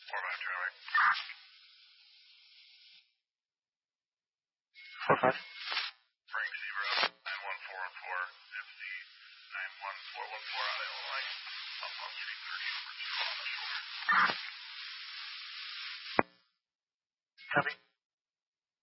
traffic. 4-5. Frank Zebra, 91414, FC 91414 out of Illinois. Southbound 330 over 2 on the shoulder. Copy.